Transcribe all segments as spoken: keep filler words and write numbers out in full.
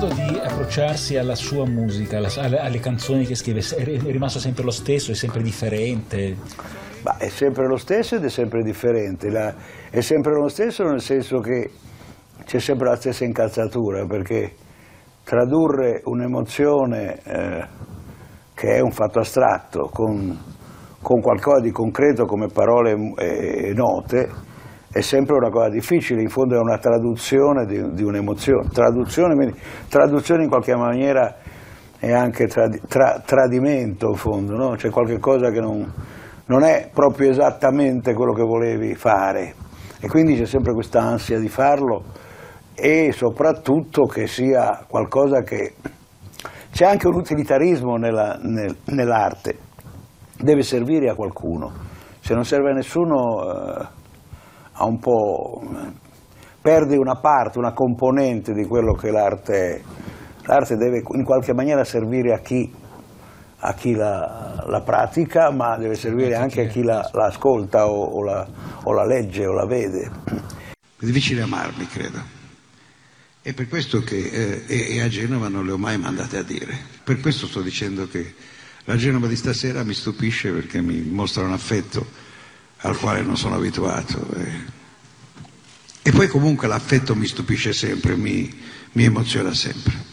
modo di approcciarsi alla sua musica, alla, alle, alle canzoni che scrive, è rimasto sempre lo stesso, è sempre differente? Bah, è sempre lo stesso ed è sempre differente, la, è sempre lo stesso nel senso che c'è sempre la stessa incazzatura, perché tradurre un'emozione eh, che è un fatto astratto con, con qualcosa di concreto come parole e, e note è sempre una cosa difficile, in fondo è una traduzione di, di un'emozione, traduzione, traduzione in qualche maniera è anche tradi, tra, tradimento in fondo, no? C'è qualche cosa che non, non è proprio esattamente quello che volevi fare e quindi c'è sempre questa ansia di farlo e soprattutto che sia qualcosa che... C'è anche un utilitarismo nella, nel, nell'arte, deve servire a qualcuno, se non serve a nessuno eh, ha un po', perde una parte, una componente di quello che l'arte è. L'arte deve in qualche maniera servire a chi, a chi la, la pratica, ma deve servire anche a chi la, la ascolta o, o, la, o la legge o la vede. È difficile amarmi, credo. È per questo che eh, e, e a Genova non le ho mai mandate a dire. Per questo sto dicendo che la Genova di stasera mi stupisce perché mi mostra un affetto al quale non sono abituato. E, e poi comunque l'affetto mi stupisce sempre, mi, mi emoziona sempre.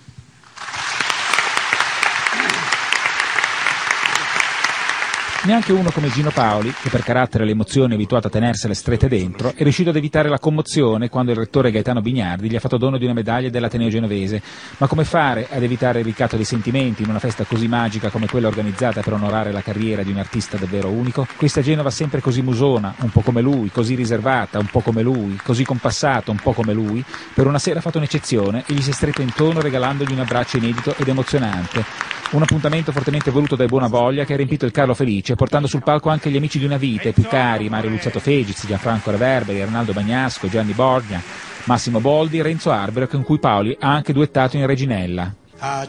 Neanche uno come Gino Paoli, che per carattere e le emozioni è abituato a tenersele strette dentro, è riuscito ad evitare la commozione quando il rettore Gaetano Bignardi gli ha fatto dono di una medaglia dell'Ateneo genovese. Ma come fare ad evitare il ricatto dei sentimenti in una festa così magica come quella organizzata per onorare la carriera di un artista davvero unico? Questa Genova sempre così musona, un po' come lui, così riservata, un po' come lui, così compassata, un po' come lui, per una sera ha fatto un'eccezione e gli si è stretto intorno regalandogli un abbraccio inedito ed emozionante. Un appuntamento fortemente voluto dai Buonavoglia che ha riempito il Carlo Felice, portando sul palco anche gli amici di una vita, i più cari, Mario Luzzatto Fegiz, Gianfranco Reverberi, Arnaldo Bagnasco, Gianni Borgna, Massimo Boldi e Renzo Arbero, con cui Paoli ha anche duettato in Reginella.